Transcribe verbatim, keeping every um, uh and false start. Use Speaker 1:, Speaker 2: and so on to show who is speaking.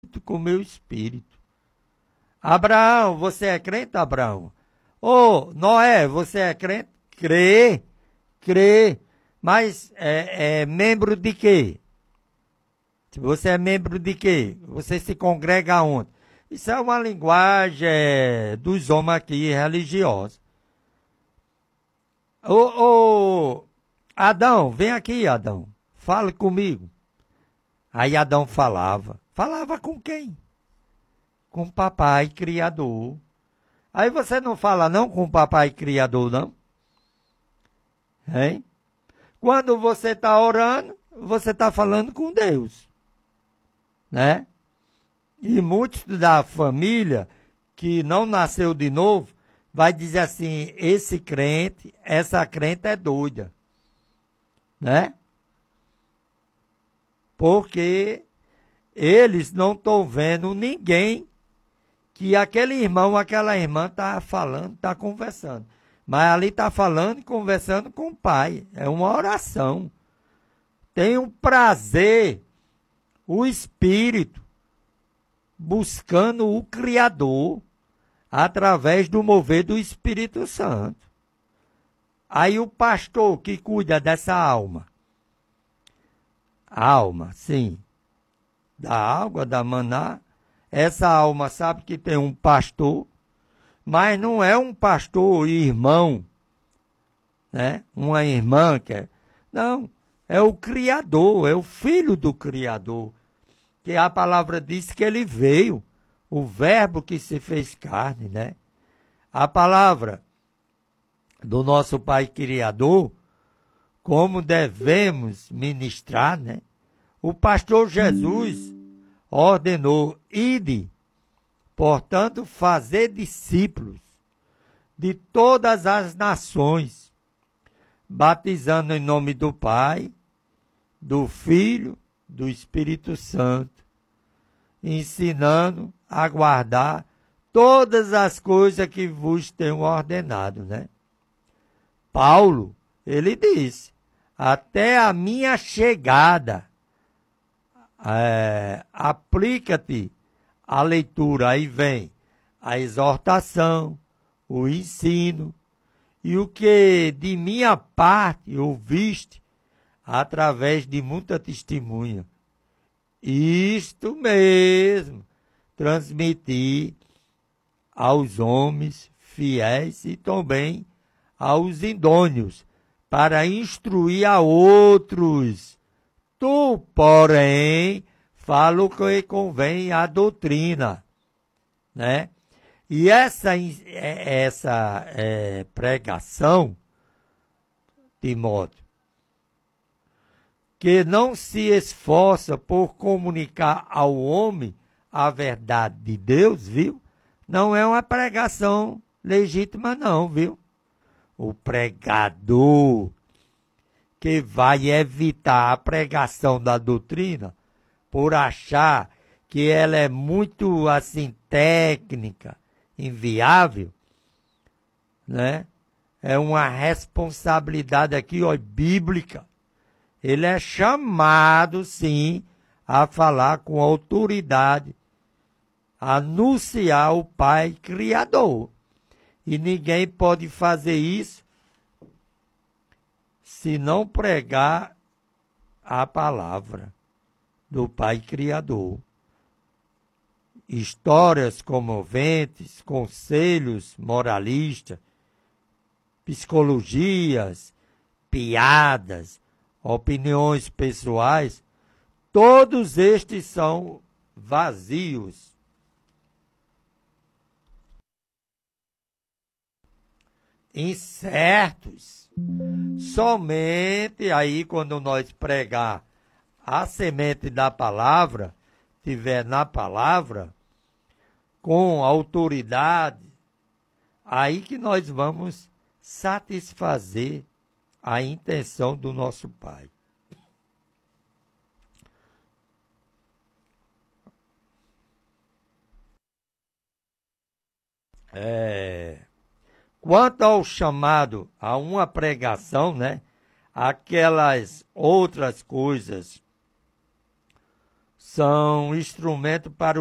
Speaker 1: com o meu espírito. Abraão, você é crente, Abraão? Ô, Noé, você é crente? Crê, crê. Mas é, é membro de quê? Você é membro de quê? Você se congrega aonde? Isso é uma linguagem é, dos homens aqui religiosos. Ô, ô, Adão, vem aqui, Adão. Fale comigo. Aí Adão falava. Falava com quem? Com o papai criador. Aí você não fala não com o papai criador, não? Hein? Quando você está orando, você está falando com Deus. Né? E muitos da família que não nasceu de novo, vai dizer assim, esse crente, essa crente é doida. Né? Porque eles não estão vendo ninguém que aquele irmão, aquela irmã está falando, está conversando. Mas ali está falando e conversando com o Pai. É uma oração. Tem um prazer, o Espírito, buscando o Criador através do mover do Espírito Santo. Aí o pastor que cuida dessa alma, a alma, sim, da água, da maná, essa alma sabe que tem um pastor, mas não é um pastor irmão, né? Uma irmã que é, não, é o Criador, é o Filho do Criador, que a palavra diz que ele veio, o verbo que se fez carne, né? A palavra do nosso Pai Criador, como devemos ministrar, né? O pastor Jesus ordenou, ide, portanto, fazer discípulos de todas as nações, batizando em nome do Pai, do Filho, do Espírito Santo, ensinando a guardar todas as coisas que vos tenho ordenado, né? Paulo, ele disse, até a minha chegada, é, aplica-te a leitura, aí vem a exortação, o ensino, e o que de minha parte ouviste através de muita testemunha. Isto mesmo, transmitir aos homens fiéis e também aos idôneos, para instruir a outros. Tu, porém, fala o que convém à doutrina, né? E essa, essa é, pregação, Timóteo, que não se esforça por comunicar ao homem a verdade de Deus, viu? Não é uma pregação legítima, não, viu? O pregador que vai evitar a pregação da doutrina por achar que ela é muito, assim, técnica, inviável, né? É uma responsabilidade aqui, ó, bíblica. Ele é chamado, sim, a falar com autoridade, a anunciar o Pai Criador. E ninguém pode fazer isso se não pregar a palavra do Pai Criador. Histórias comoventes, conselhos moralistas, psicologias, piadas, opiniões pessoais, todos estes são vazios. Incertos. Somente aí quando nós pregar a semente da palavra, tiver na palavra, com autoridade, aí que nós vamos satisfazer a intenção do nosso Pai. É, quanto ao chamado a uma pregação, né? Aquelas outras coisas são instrumento para